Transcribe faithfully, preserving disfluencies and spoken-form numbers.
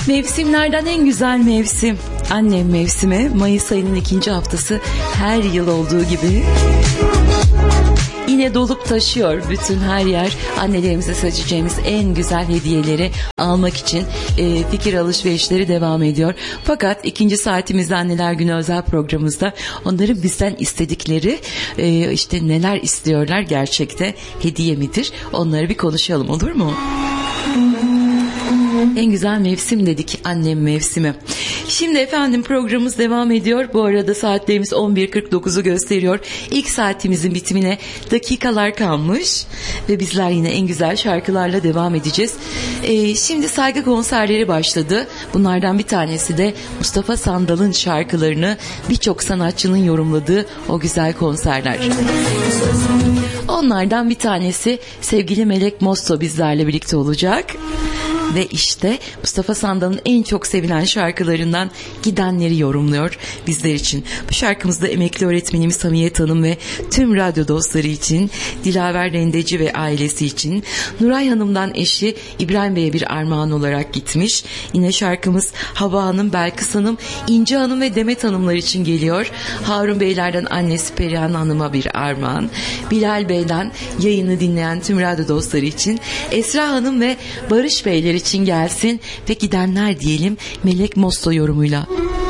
Mevsimlerden en güzel mevsim annem mevsimi. Mayıs ayının ikinci haftası her yıl olduğu gibi yine dolup taşıyor bütün her yer. Annelerimize seçeceğimiz en güzel hediyeleri almak için e, fikir alışverişleri devam ediyor. Fakat ikinci saatimizde Anneler Günü özel programımızda onların bizden istedikleri e, işte neler istiyorlar, gerçekte hediye midir? Onları bir konuşalım, olur mu? En güzel mevsim dedik, annem mevsimi. Şimdi efendim programımız devam ediyor. Bu arada saatlerimiz on bir kırk dokuzu gösteriyor. İlk saatimizin bitimine dakikalar kalmış ve bizler yine en güzel şarkılarla devam edeceğiz. Ee, şimdi saygı konserleri başladı. Bunlardan bir tanesi de Mustafa Sandal'ın şarkılarını birçok sanatçının yorumladığı o güzel konserler. Onlardan bir tanesi sevgili Melek Mosso bizlerle birlikte olacak. Ve işte Mustafa Sandal'ın en çok sevilen şarkılarından Gidenleri yorumluyor bizler için. Bu şarkımızda emekli öğretmenimiz Hamiyet Hanım ve tüm radyo dostları için, Dilaver Rendeci ve ailesi için, Nuray Hanım'dan eşi İbrahim Bey'e bir armağan olarak gitmiş. Yine şarkımız Hava Hanım, Belkıs Hanım, İnce Hanım ve Demet Hanımlar için geliyor. Harun Beylerden annesi Perihan Hanım'a bir armağan. Bilal Bey'den yayını dinleyen tüm radyo dostları için, Esra Hanım ve Barış Beyler için gelsin ve gidenler diyelim Melek Mosso yorumuyla.